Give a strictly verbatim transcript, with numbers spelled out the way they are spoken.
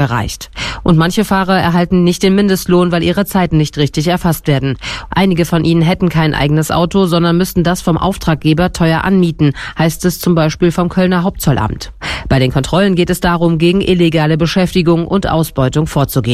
erreicht. Und manche Fahrer erhalten nicht den Mindestlohn, weil ihre Zeiten nicht richtig erfasst werden. Einige von ihnen hätten kein eigenes Auto, sondern müssten das vom Auftraggeber teuer anmieten, heißt es zum Beispiel vom Kölner Hauptzollamt. Bei den Kontrollen geht es darum, gegen illegale Beschäftigung und Ausbeutung vorzugehen.